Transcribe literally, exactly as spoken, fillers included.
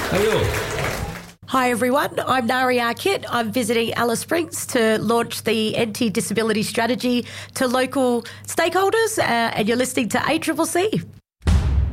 Hey, you. Hi everyone, I'm Nari Arkit. I'm visiting Alice Springs to launch the anti-disability strategy to local stakeholders, uh, and you're listening to A C C C.